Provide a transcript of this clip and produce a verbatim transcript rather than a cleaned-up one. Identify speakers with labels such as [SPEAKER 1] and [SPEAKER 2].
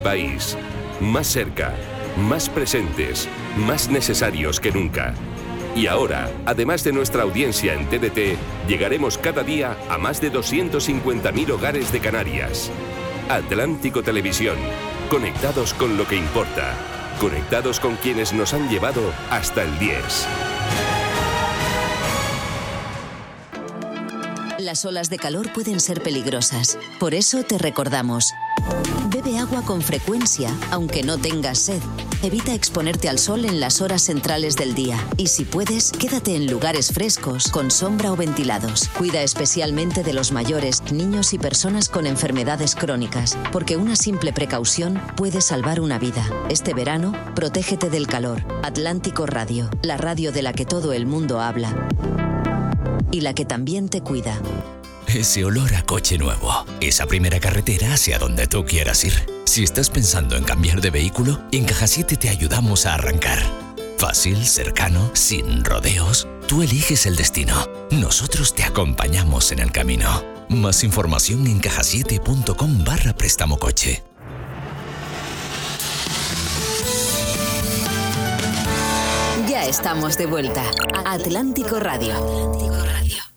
[SPEAKER 1] País, más cerca, más presentes, más necesarios que nunca. Y ahora, además de nuestra audiencia en T D T, llegaremos cada día a más de doscientos cincuenta mil hogares de Canarias. Atlántico Televisión, conectados con lo que importa, conectados con quienes nos han llevado hasta el diez.
[SPEAKER 2] Las olas de calor pueden ser peligrosas. Por eso te recordamos: bebe agua con frecuencia, aunque no tengas sed. Evita exponerte al sol en las horas centrales del día. Y si puedes, quédate en lugares frescos, con sombra o ventilados. Cuida especialmente de los mayores, niños y personas con enfermedades crónicas, porque una simple precaución puede salvar una vida. Este verano, protégete del calor. Atlántico Radio, la radio de la que todo el mundo habla y la que también te cuida.
[SPEAKER 3] Ese olor a coche nuevo, esa primera carretera hacia donde tú quieras ir. Si estás pensando en cambiar de vehículo, en Caja siete te ayudamos a arrancar. Fácil, cercano, sin rodeos. Tú eliges el destino. Nosotros te acompañamos en el camino. Más información en cajasiete punto com barra préstamo coche.
[SPEAKER 2] Ya estamos de vuelta. Atlántico Radio. Atlántico Radio.